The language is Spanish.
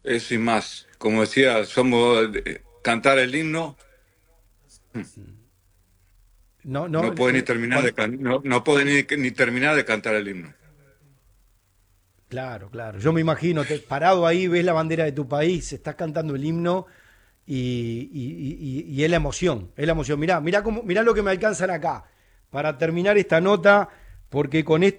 es sin más. Como decía, somos cantar el himno, No, no, no puede ni terminar no puede ni terminar de cantar el himno. claro, claro. Yo me imagino, parado ahí, ves la bandera de tu país, estás cantando el himno y es la emoción, es la emoción. Mirá, mirá lo que me alcanzan acá para terminar esta nota, porque con esto